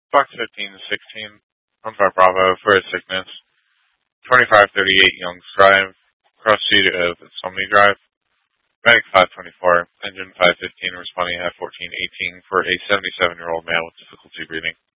Box 1516, 15 Bravo for a sickness. 2538 Youngs Drive, cross street of Somney Drive. Medic 524, engine 515 responding at 1418 for a 77-year-old male with difficulty breathing.